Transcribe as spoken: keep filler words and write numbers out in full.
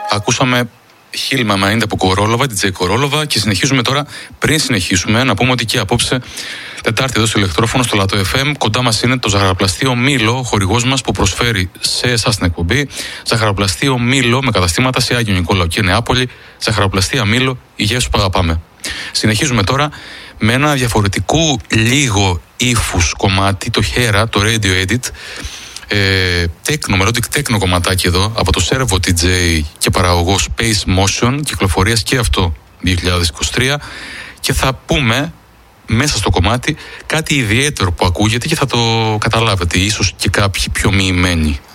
Ακούσαμε Χίλμα Μαΐντα από Κορόλοβα, ντι τζέι Κορόλοβα, και συνεχίζουμε τώρα. Πριν συνεχίσουμε, να πούμε ότι και απόψε, Τετάρτη, εδώ στο ηλεκτρόφωνο, στο Λατό εφ εμ, κοντά μας είναι το ζαχαροπλαστείο Μήλο, ο χορηγός μας που προσφέρει σε εσάς την εκπομπή. Ζαχαροπλαστείο Μήλο με καταστήματα σε Άγιο Νικόλαο και Νεάπολη. Ζαχαροπλαστεία Μήλο, η γεύση που αγαπάμε. Συνεχίζουμε τώρα με ένα διαφορετικού λίγο ύφους κομμάτι, το Hera, το Radio Edit. Ε, τέκνο, melodic τέκνο κομματάκι εδώ από το Servo ντι τζέι και παραγωγό Space Motion, κυκλοφορίας και αυτό δύο χιλιάδες είκοσι τρία, και θα πούμε μέσα στο κομμάτι κάτι ιδιαίτερο που ακούγεται και θα το καταλάβετε ίσως και κάποιοι πιο μοιημένοι.